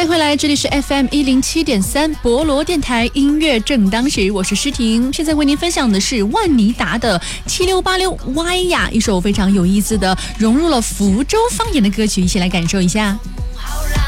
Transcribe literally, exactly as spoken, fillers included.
迎回来，这里是 F M 一零七点三博罗电台音乐正当时，我是诗婷。现在为您分享的是万妮达的七六八六歪呀，一首非常有意思的融入了福州方言的歌曲，一起来感受一下。